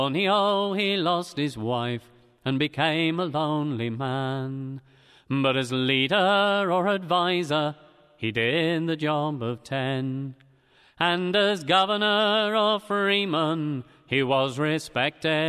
Oh, he lost his wife and became a lonely man. But as leader or advisor, he did the job of 10. And as governor of Freeman, he was respected.